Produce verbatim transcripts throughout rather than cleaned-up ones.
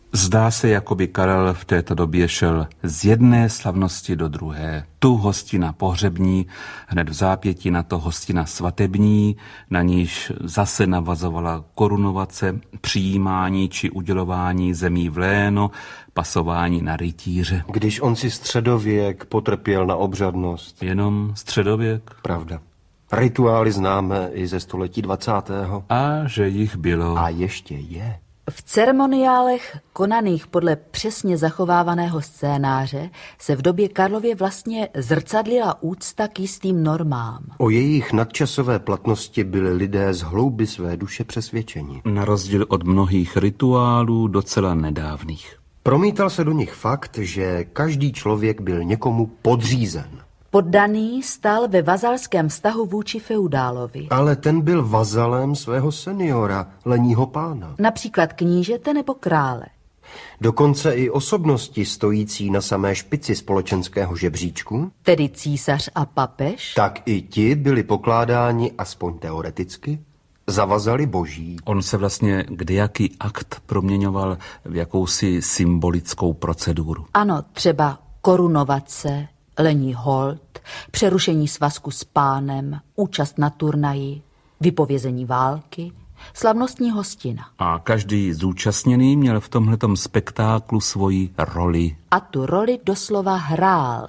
Zdá se, jako by Karel v této době šel z jedné slavnosti do druhé. Tu hostina pohřební, hned v zápětí na to hostina svatební, na níž zase navazovala korunovace, přijímání či udělování zemí v léno, pasování na rytíře. Když on si středověk potrpěl na obřadnost. Jenom středověk? Pravda. Rituály známe i ze století dvacátého. A že jich bylo. A ještě je. V ceremoniálech konaných podle přesně zachovávaného scénáře se v době Karlově vlastně zrcadlila úcta k jistým normám. O jejich nadčasové platnosti byli lidé z hloubi své duše přesvědčeni. Na rozdíl od mnohých rituálů docela nedávných. Promítal se do nich fakt, že každý člověk byl někomu podřízen. Poddaný stál ve vazalském vztahu vůči feudálovi. Ale ten byl vazalem svého seniora, leního pána. Například knížete nebo krále. Dokonce i osobnosti stojící na samé špici společenského žebříčku, tedy císař a papež, tak i ti byli pokládáni, aspoň teoreticky, za vazali boží. On se vlastně kdejaký akt proměňoval v jakousi symbolickou proceduru. Ano, třeba korunovace, lení hold, přerušení svazku s pánem, účast na turnaji, vypovězení války, slavnostní hostina. A každý zúčastněný měl v tomhletom spektáklu svoji roli. A tu roli doslova hrál.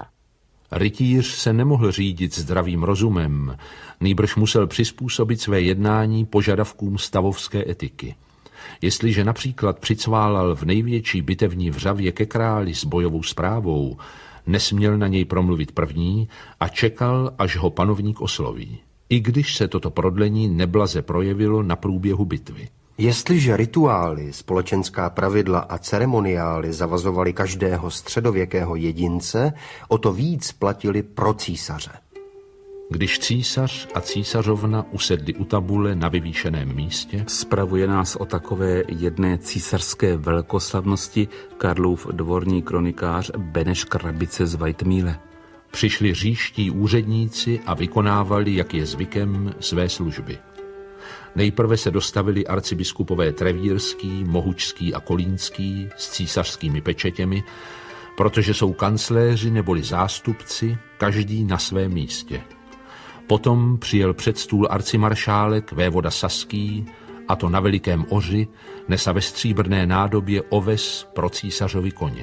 Rytíř se nemohl řídit zdravým rozumem, nýbrž musel přizpůsobit své jednání požadavkům stavovské etiky. Jestliže například přicválal v největší bitevní vřavě ke králi s bojovou zprávou, nesměl na něj promluvit první a čekal, až ho panovník osloví. I když se toto prodlení neblaze projevilo na průběhu bitvy. Jestliže rituály, společenská pravidla a ceremoniály zavazovaly každého středověkého jedince, o to víc platili pro císaře. Když císař a císařovna usedli u tabule na vyvýšeném místě, spravuje nás o takové jedné císařské velkoslavnosti Karlův dvorní kronikář Beneš Krabice z Vajtmíle. Přišli říští úředníci a vykonávali, jak je zvykem, své služby. Nejprve se dostavili arcibiskupové Trevírský, Mohučský a Kolínský s císařskými pečetěmi, protože jsou kancléři neboli zástupci, každý na svém místě. Potom přijel před stůl arcimaršálek vévoda Saský, a to na velikém oři, nesa ve stříbrné nádobě oves pro císařovi koně.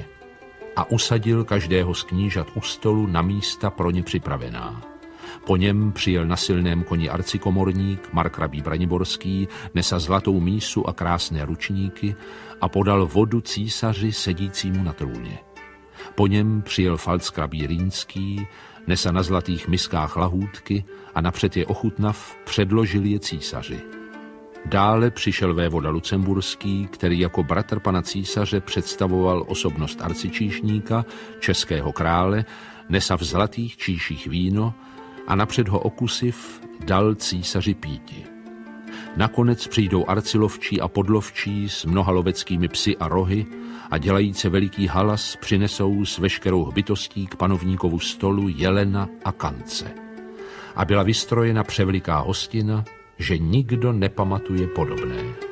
A usadil každého z knížat u stolu na místa pro ně připravená. Po něm přijel na silném koni arcikomorník markrabí Braniborský, nesa zlatou mísu a krásné ručníky a podal vodu císaři sedícímu na trůně. Po něm přijel falckrabí Rýnský, nesa na zlatých miskách lahůdky a napřed je ochutnav předložil je císaři. Dále přišel vévoda Lucemburský, který jako bratr pana císaře představoval osobnost arcičíšníka, českého krále, nesa v zlatých číších víno a napřed ho okusiv dal císaři píti. Nakonec přijdou arcilovčí a podlovčí s mnoha loveckými psy a rohy a dělajíce veliký halas přinesou s veškerou hbitostí k panovníkovu stolu jelena a kance. A byla vystrojena převeliká hostina, že nikdo nepamatuje podobné.